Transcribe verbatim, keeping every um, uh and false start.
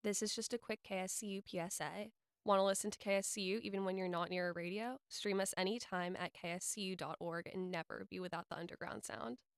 This is just a quick K S C U P S A. Want to listen to K S C U even when you're not near a radio? Stream us anytime at k s c u dot org and never be without the underground sound.